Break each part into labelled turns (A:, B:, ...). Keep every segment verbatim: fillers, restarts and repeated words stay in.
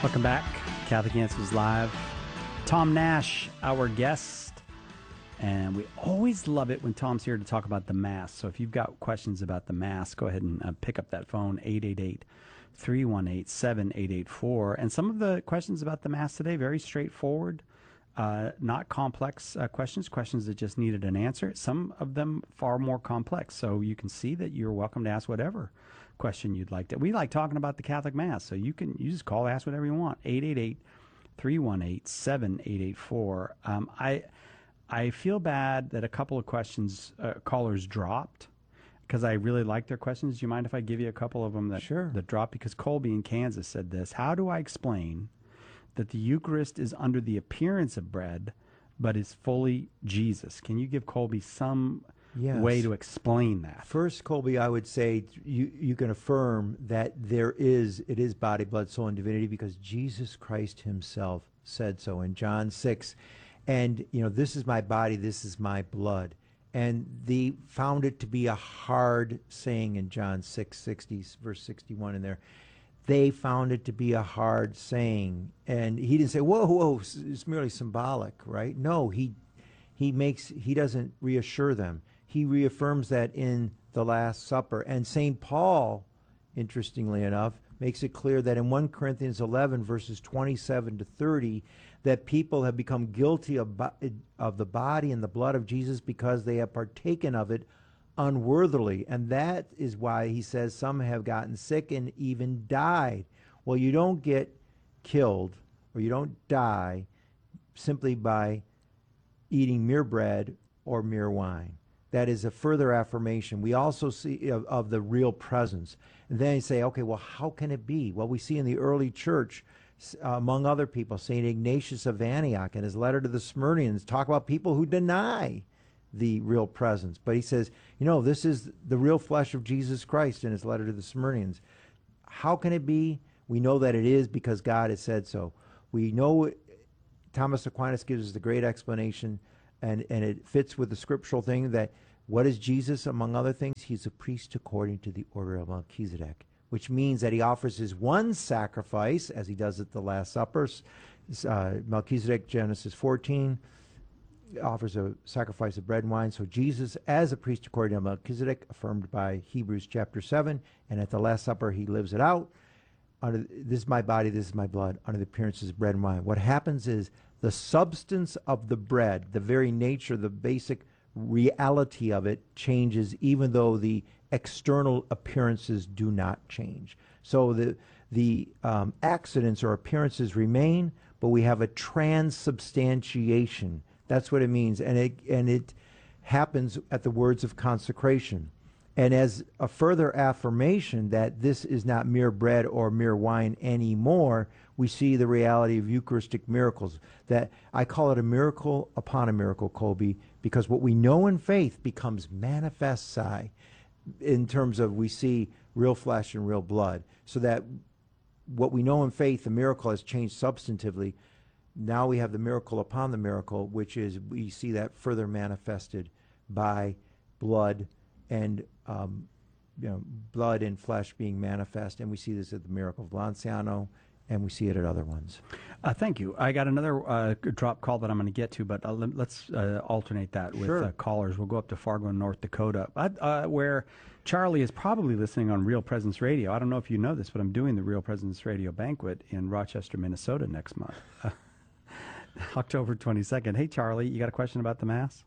A: Welcome back. Catholic Answers Live. Tom Nash, our guest. And we always love it when Tom's here to talk about the Mass. So if you've got questions about the Mass, go ahead and uh, pick up that phone, eight eight eight, three one eight, seven eight eight four. And some of the questions about the Mass today, very straightforward, uh, not complex uh, questions, questions that just needed an answer. Some of them far more complex. So you can see that you're welcome to ask whatever question you'd like to. We like talking about the Catholic Mass, so you can you just call, ask whatever you want. eight eight eight, three one eight, seven eight eight four. Um, I I feel bad that a couple of questions uh, callers dropped because I really like their questions. Do you mind if I give you a couple of them that
B: Sure.
A: that dropped? Because Colby in Kansas said this: how do I explain that the Eucharist is under the appearance of bread, but is fully Jesus? Can you give Colby some
B: Yes.
A: way to explain that?
B: First, Colby, I would say you, you can affirm that there is, it is body, blood, soul, and divinity because Jesus Christ himself said so in John six. And, you know, this is my body, this is my blood. And they found it to be a hard saying in John six, sixty, verse sixty-one in there. They found it to be a hard saying. And he didn't say, whoa, whoa, it's merely symbolic, right? No, he he makes, he doesn't reassure them. He reaffirms that in the Last Supper. And Saint Paul, interestingly enough, makes it clear that in First Corinthians eleven, verses twenty-seven to thirty, that people have become guilty of, of the body and the blood of Jesus because they have partaken of it unworthily. And that is why he says some have gotten sick and even died. Well, you don't get killed or you don't die simply by eating mere bread or mere wine. That is a further affirmation. We also see of, of the real presence. And then you say, okay, well, how can it be? Well, we see in the early church, uh, among other people, Saint Ignatius of Antioch in his letter to the Smyrnians talk about people who deny the real presence. But he says, you know, this is the real flesh of Jesus Christ in his letter to the Smyrnians. How can it be? We know that it is because God has said so. We know Thomas Aquinas gives us the great explanation, and, and it fits with the scriptural thing that what is Jesus, among other things? He's a priest according to the order of Melchizedek, which means that he offers his one sacrifice, as he does at the Last Supper. Uh, Melchizedek, Genesis fourteen, offers a sacrifice of bread and wine. So Jesus, as a priest according to Melchizedek, affirmed by Hebrews chapter seven, and at the Last Supper he lives it out. Under, this is my body, this is my blood, under the appearances of bread and wine. What happens is the substance of the bread, the very nature, the basic reality of it changes, even though the external appearances do not change. So the the um, accidents or appearances remain, but we have a transubstantiation. That's what it means, and it and it happens at the words of consecration. And as a further affirmation that this is not mere bread or mere wine anymore, we see the reality of Eucharistic miracles. That I call it a miracle upon a miracle, Colby, because what we know in faith becomes manifest psi, in terms of we see real flesh and real blood. So that what we know in faith, the miracle has changed substantively. Now we have the miracle upon the miracle, which is we see that further manifested by blood and um, you know, blood and flesh being manifest, and we see this at the miracle of Lanciano, and we see it at other ones.
A: Uh, thank you. I got another uh, drop call that I'm going to get to, but uh, let, let's uh, alternate that with
B: Sure.
A: uh, callers. We'll go up to Fargo, North Dakota, uh, uh, where Charlie is probably listening on Real Presence Radio. I don't know if you know this, but I'm doing the Real Presence Radio banquet in Rochester, Minnesota next month, uh, October twenty-second. Hey, Charlie, you got a question about the Mass?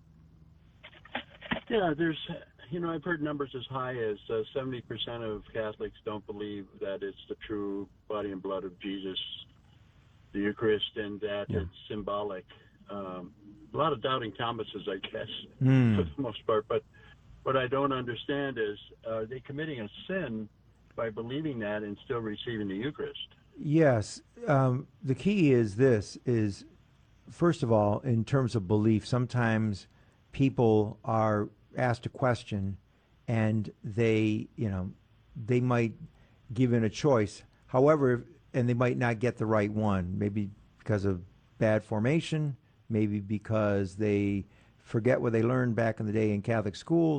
C: Yeah, there's, you know, I've heard numbers as high as uh, seventy percent of Catholics don't believe that it's the true body and blood of Jesus, the Eucharist, and that
A: Yeah.
C: it's symbolic. Um, a lot of doubting Thomases, I guess,
B: Mm.
C: for the most part. But what I don't understand is, are they committing a sin by believing that and still receiving the Eucharist?
B: Yes. Um, the key is this, is, first of all, in terms of belief, sometimes people are asked a question and they, you know, they might give in a choice. However, and they might not get the right one, maybe because of bad formation, maybe because they forget what they learned back in the day in Catholic schools.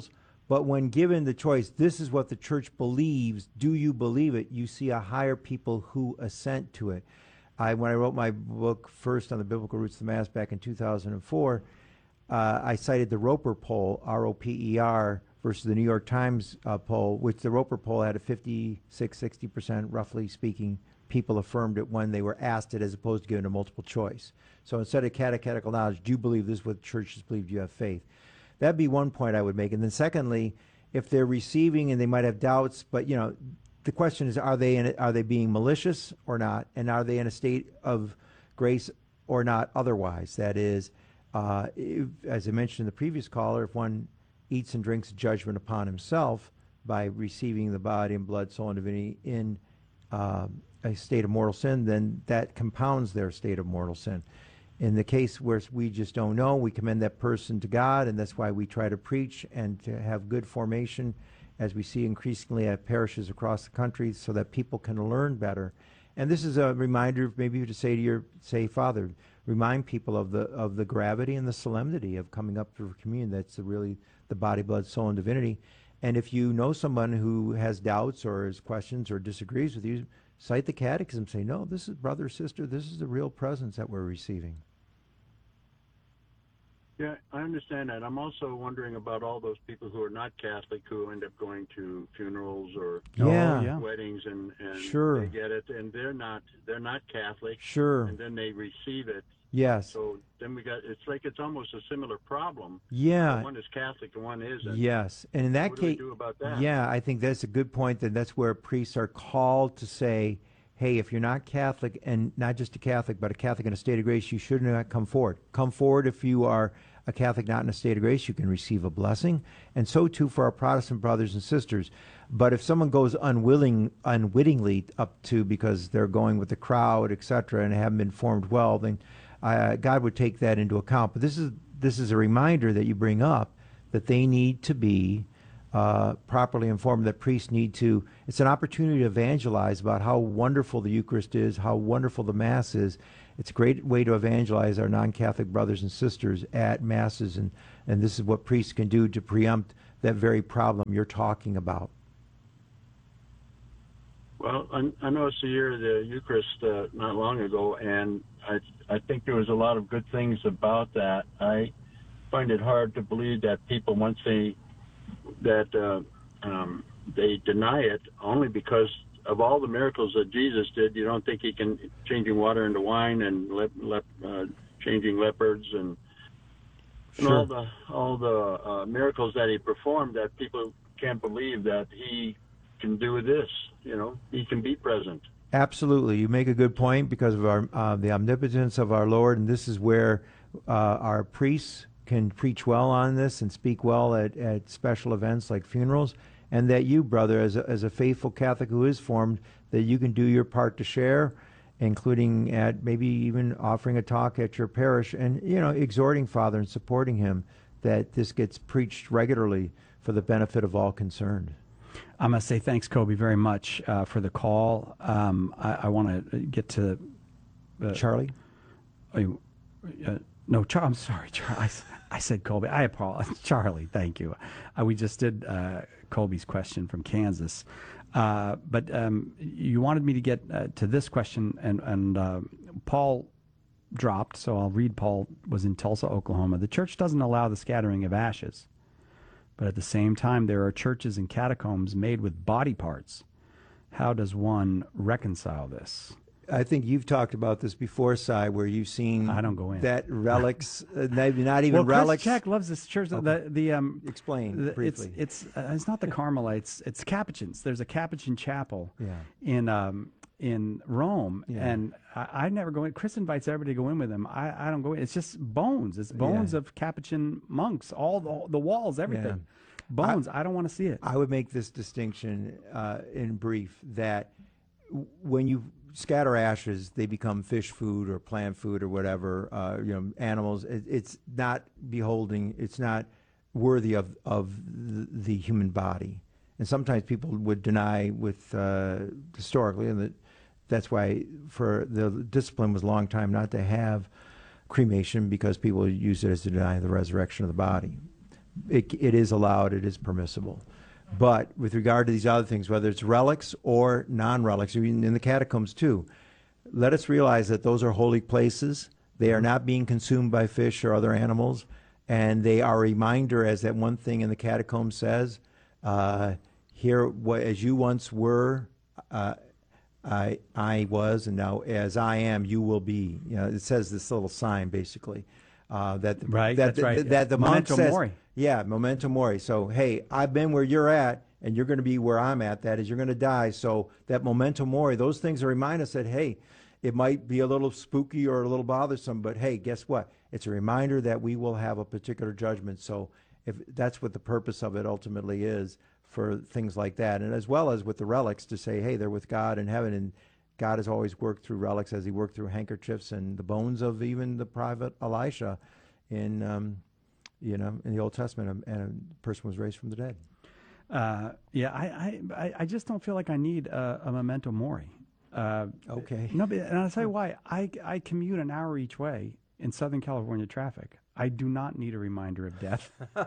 B: But when given the choice, this is what the church believes, do you believe it? You see a higher people who assent to it. I, when I wrote my book first on the biblical roots of the Mass back in two thousand four, uh, I cited the Roper poll, R O P E R, versus the New York Times uh, poll, which the Roper poll had a fifty-six, sixty percent, roughly speaking, people affirmed it when they were asked it as opposed to given a multiple choice. So instead of catechetical knowledge, do you believe this is what churches believe? Do you have faith? That'd be one point I would make. And then secondly, if they're receiving and they might have doubts, but, you know, the question is, are they in it, are they being malicious or not? And are they in a state of grace or not otherwise? That is, uh, if, as I mentioned in the previous caller, if one eats and drinks judgment upon himself by receiving the body and blood, soul, and divinity in uh, a state of mortal sin, then that compounds their state of mortal sin. In the case where we just don't know, we commend that person to God, and that's why we try to preach and to have good formation, as we see increasingly at parishes across the country, so that people can learn better. And this is a reminder, maybe to say to your, say, Father, remind people of the of the gravity and the solemnity of coming up for communion. That's the really the body, blood, soul, and divinity. And if you know someone who has doubts or has questions or disagrees with you, cite the catechism. Say, no, this is brother, sister, this is the real presence that we're receiving.
C: Yeah, I understand that. I'm also wondering about all those people who are not Catholic who end up going to funerals or
B: Yeah.
A: yeah.
C: weddings, and, and
B: Sure.
C: they get it, and they're not they're not Catholic.
B: Sure.
C: And then they receive it.
B: Yes.
C: So then we got it's like it's almost a similar problem.
B: Yeah.
C: One is Catholic and one isn't.
B: Yes. And in that
C: What do we
B: case,
C: do about that?
B: yeah, I think that's a good point. That that's where priests are called to say, hey, if you're not Catholic, and not just a Catholic, but a Catholic in a state of grace, you should not come forward. Come forward if you are a Catholic not in a state of grace, you can receive a blessing. And so too for our Protestant brothers and sisters. But if someone goes unwilling, unwittingly up to because they're going with the crowd, et cetera, and haven't been formed well, then uh, God would take that into account. But this is this is a reminder that you bring up that they need to be uh, properly informed, that priests need to, it's an opportunity to evangelize about how wonderful the Eucharist is, how wonderful the Mass is. It's a great way to evangelize our non-Catholic brothers and sisters at Masses, and, and this is what priests can do to preempt that very problem you're talking about.
C: Well, I, I noticed the year of the Eucharist uh, not long ago, and I I think there was a lot of good things about that. I find it hard to believe that people, once they that uh, um, they deny it, only because of all the miracles that Jesus did, you don't think he can changing water into wine and lep, lep, uh, changing leopards and, and
B: Sure.
C: all the all the uh, miracles that he performed, that people can't believe that he can do this. You know, he can be present.
B: Absolutely. You make a good point because of our uh, the omnipotence of our Lord, and this is where uh, our priests can preach well on this and speak well at, at special events like funerals, and that you, brother, as a, as a faithful Catholic who is formed, that you can do your part to share, including at maybe even offering a talk at your parish and, you know, exhorting Father and supporting him, that this gets preached regularly for the benefit of all concerned.
A: I'm going to say thanks, Kobe, very much uh, for the call. Um, I, I want to get to uh,
B: Charlie?
A: Uh, uh, no, Char- I'm sorry, Charlie. I, s- I said Kobe. I apologize. Charlie, thank you. Uh, we just did uh, Kobe's question from Kansas. Uh, but um, you wanted me to get uh, to this question, and, and uh, Paul dropped, so I'll read. Paul was in Tulsa, Oklahoma. The church doesn't allow the scattering of ashes, but at the same time, there are churches and catacombs made with body parts. How does one reconcile this?
B: I think you've talked about this before, Si, where you've seen
A: I don't go in.
B: that relics, uh, maybe not even
A: Well, Chris
B: relics.
A: Check loves this church.
B: Okay.
A: The the um.
B: Explain
A: the-
B: briefly.
A: It's it's uh, it's not the Carmelites. It's Capuchins. There's a Capuchin chapel
B: Yeah.
A: in um in Rome,
B: Yeah.
A: and I, I never go in. Chris invites everybody to go in with him. I, I don't go in. It's just bones. It's bones
B: Yeah.
A: of Capuchin monks. All the the walls, everything. Bones. I, don't want to see it.
B: I would make this distinction uh, in brief that w- when you scatter ashes, they become fish food or plant food or whatever, uh, you know, animals. It, it's not beholding, it's not worthy of, of the, the human body. And sometimes people would deny with, uh, historically, and the, that's why for the discipline was a long time not to have cremation, because people use it as to deny the resurrection of the body. it, it is allowed, it is permissible. But with regard to these other things, whether it's relics or non-relics, even in the catacombs too, let us realize that those are holy places. They are not being consumed by fish or other animals, and they are a reminder, as that one thing in the catacombs says, uh, here, what, as you once were, uh, I I was, and now as I am, you will be. You know, it says this little sign basically uh, that
A: right.
B: that
A: That's
B: the,
A: right.
B: that the monk
A: Memento
B: says,
A: mori.
B: yeah, memento mori. So hey, I've been where you're at, and you're going to be where I'm at. That is, you're going to die. So that memento mori, those things are remind us that hey, it might be a little spooky or a little bothersome, but hey, guess what? It's a reminder that we will have a particular judgment. So if that's what the purpose of it ultimately is, for things like that, and as well as with the relics, to say, hey, they're with God in heaven, and God has always worked through relics as he worked through handkerchiefs and the bones of even the prophet Elisha in, um, you know, in the Old Testament, and a person was raised from the dead.
A: Uh, yeah, I, I, I just don't feel like I need a, a memento mori. Uh,
B: okay.
A: No, but, and I'll tell you why. I, I commute an hour each way in Southern California traffic. I do not need a reminder of death.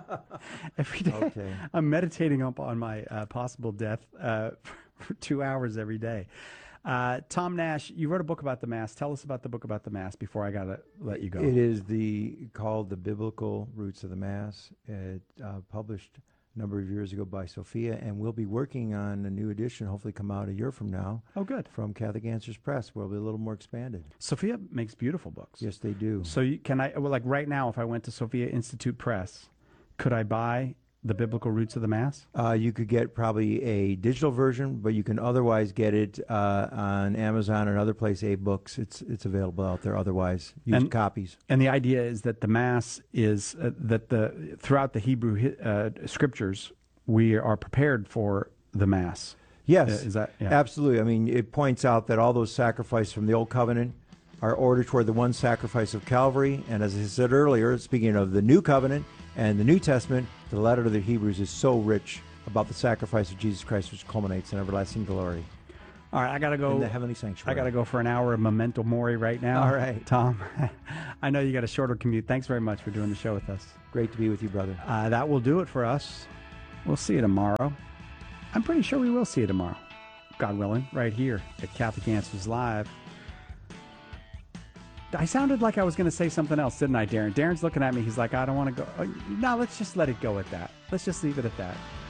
A: Every day,
B: okay.
A: I'm meditating up on my uh, possible death uh, for two hours every day. Uh, Tom Nash, you wrote a book about the Mass. Tell us about the book about the Mass before I got to let you go.
B: It is the called The Biblical Roots of the Mass. It uh, published a number of years ago by Sophia, and we'll be working on a new edition, hopefully come out a year from now.
A: Oh, good.
B: From Catholic Answers Press, where it'll be a little more expanded.
A: Sophia makes beautiful books.
B: Yes, they do.
A: So you, can I, well, like right now, if I went to Sophia Institute Press, could I buy The Biblical Roots of the Mass?
B: Uh, you could get probably a digital version, but you can otherwise get it uh, on Amazon and other place, A-Books. It's it's available out there otherwise. Use
A: And-
B: copies.
A: And the idea is that the Mass is uh, that the throughout the Hebrew hi- uh, scriptures, we are prepared for the Mass.
B: Yes,
A: Uh, is that yeah.
B: absolutely. I mean, it points out that all those sacrifices from the Old Covenant are ordered toward the one sacrifice of Calvary. And as I said earlier, speaking of the New Covenant and the New Testament, the letter to the Hebrews is so rich about the sacrifice of Jesus Christ, which culminates in everlasting glory
A: All right, I gotta go.
B: in the heavenly
A: I
B: sanctuary.
A: gotta go for an hour of memento mori right now.
B: All right.
A: Tom. I know you got a shorter commute. Thanks very much for doing the show with us.
B: Great to be with you, brother.
A: Uh, that will do it for us. We'll see you tomorrow. I'm pretty sure we will see you tomorrow, God willing, right here at Catholic Answers Live. I sounded like I was going to say something else, didn't I, Darren? Darren's looking at me. He's like, I don't want to go. Oh, no, let's just let it go at that. Let's just leave it at that.